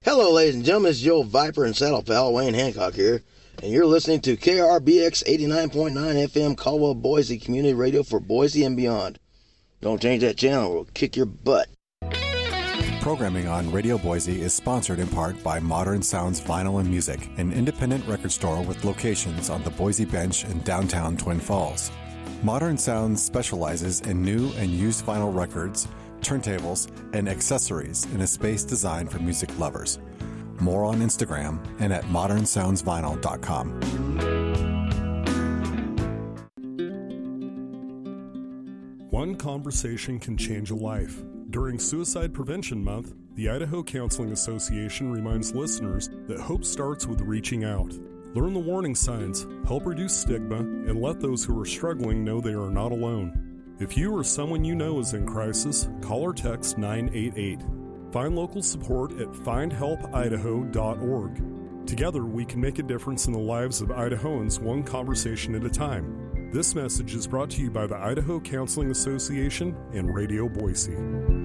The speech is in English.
Hello, ladies and gentlemen, it's Joe Viper and Saddle Pal, Wayne Hancock here, and you're listening to KRBX 89.9 FM Caldwell, Boise Community Radio for Boise and beyond. Don't change that channel, we'll kick your butt. Programming on Radio Boise is sponsored in part by Modern Sounds Vinyl and Music, an independent record store with locations on the Boise Bench in downtown Twin Falls. Modern Sounds specializes in new and used vinyl records, turntables, and accessories in a space designed for music lovers. More on Instagram and at modernsoundsvinyl.com. One conversation can change a life. During Suicide Prevention Month, the Idaho Counseling Association reminds listeners that hope starts with reaching out. Learn the warning signs, help reduce stigma, and let those who are struggling know they are not alone. If you or someone you know is in crisis, call or text 988. Find local support at findhelpidaho.org. Together, we can make a difference in the lives of Idahoans one conversation at a time. This message is brought to you by the Idaho Counseling Association and Radio Boise.